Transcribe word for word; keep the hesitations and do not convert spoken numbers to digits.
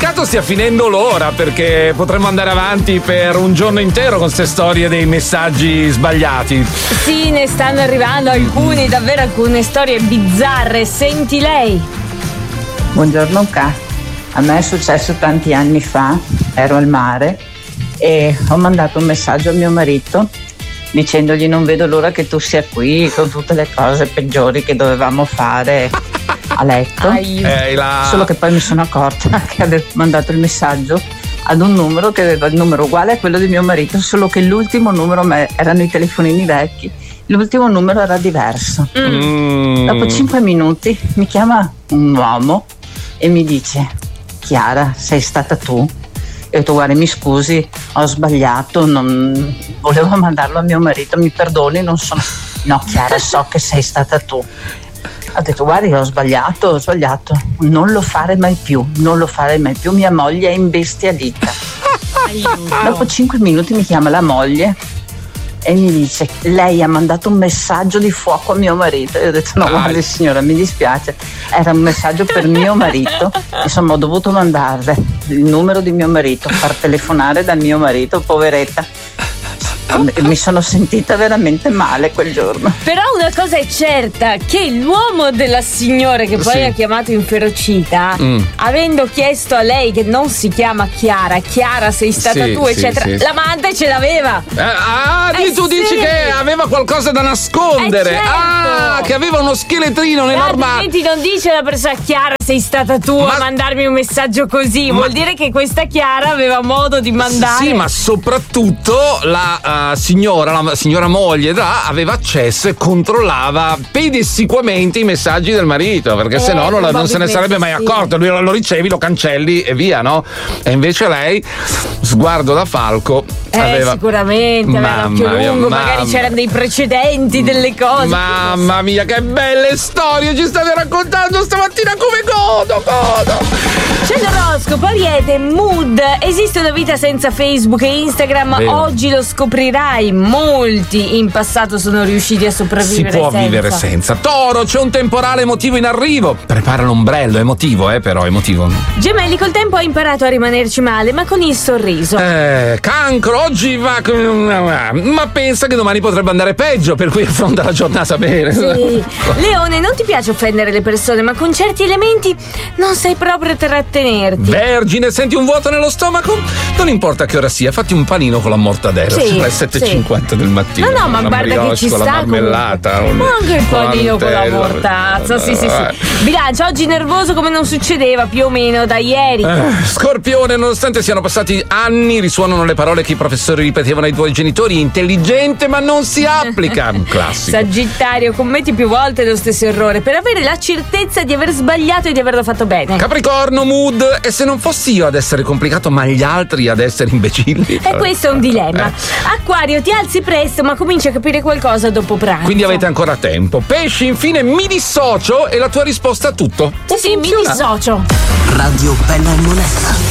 peccato stia finendo l'ora, perché potremmo andare avanti per un giorno intero con queste storie dei messaggi sbagliati. Sì, ne stanno arrivando alcuni, davvero alcune storie bizzarre. Senti lei. Buongiorno Ca. A me è successo tanti anni fa, ero al mare e ho mandato un messaggio a mio marito dicendogli non vedo l'ora che tu sia qui con tutte le cose peggiori che dovevamo fare a letto. Eh, la... Solo che poi mi sono accorta che avevo mandato il messaggio ad un numero che aveva il numero uguale a quello di mio marito, solo che l'ultimo numero, erano i telefonini vecchi, l'ultimo numero era diverso. Mm. Dopo cinque minuti mi chiama un uomo e mi dice: Chiara, sei stata tu? E ho detto: guarda, mi scusi, ho sbagliato, non volevo mandarlo a mio marito, mi perdoni, non sono... No Chiara, so che sei stata tu. Ho detto: guardi, ho sbagliato, ho sbagliato, non lo fare mai più, non lo fare mai più, mia moglie è imbestialita. Dopo cinque minuti mi chiama la moglie e mi dice: lei ha mandato un messaggio di fuoco a mio marito. E io ho detto: no, guardi signora, mi dispiace, era un messaggio per mio marito, insomma ho dovuto mandarle il numero di mio marito, far telefonare dal mio marito, poveretta. Mi sono sentita veramente male quel giorno. Però una cosa è certa, che l'uomo della signora che poi sì. ha chiamato inferocita, mm. avendo chiesto a lei che non si chiama Chiara, Chiara sei stata sì, tu, sì, eccetera, sì. l'amante ce l'aveva. Eh, ah, eh, tu sì. dici che aveva qualcosa da nascondere. Eh, certo. Ah, che aveva uno scheletrino enorme. Altrimenti non dice la persona: Chiara sei stata tu ma... a mandarmi un messaggio così. Ma... vuol dire che questa Chiara aveva modo di mandare. Sì, ma soprattutto la uh, signora, la signora moglie da, aveva accesso e controllava pedissequamente i messaggi del marito, perché eh, se no non, non se ne sarebbe mai sì. accorto. Lui lo ricevi, lo cancelli e via, no? E invece lei, sguardo da falco, eh, aveva... sicuramente aveva l'occhio lungo, mia, magari mamma... c'erano dei precedenti, delle cose. Mamma mia, che belle storie ci state raccontando stamattina, come godo, godo! C'è l'oroscopo, Ariete, mood. Esiste una vita senza Facebook e Instagram. Vero. Oggi lo scoprirai. Molti in passato sono riusciti a sopravvivere senza. Si può senza. vivere senza. Toro, c'è un temporale emotivo in arrivo. Prepara l'ombrello, emotivo, eh, però, emotivo. Gemelli, col tempo hai imparato a rimanerci male, ma con il sorriso. Eh, Cancro, oggi va. Ma pensa che domani potrebbe andare peggio, per cui affronta la giornata bene. Sì. Leone, non ti piace offendere le persone, ma con certi elementi non sai proprio trattenerti. Vergine, senti un vuoto nello stomaco? Non importa che ora sia, fatti un panino con la mortadella. Sì, alle sette e cinquanta sì. del mattino. No, no, ma guarda che ci sta. La marmellata. Un... Ma anche il panino con la mortazza. Sì, sì, sì. Bilancia, oggi nervoso come non succedeva più o meno da ieri. Eh, Scorpione, nonostante siano passati anni, risuonano le parole che i professori ripetevano ai tuoi genitori: intelligente ma non si applica. Un classico. Sagittario, commetti più volte lo stesso errore per avere la certezza di aver sbagliato e di averlo fatto bene. Capricorno, mood. E se non fossi io ad essere complicato ma gli altri ad essere imbecilli? E questo è un dilemma. Eh. Acquario, ti alzi presto ma cominci a capire qualcosa dopo pranzo. Quindi avete ancora tempo. Pesci, infine, mi dissocio e la tua risposta a tutto. Sì, sì, mi dissocio. Radio Bella e Monella.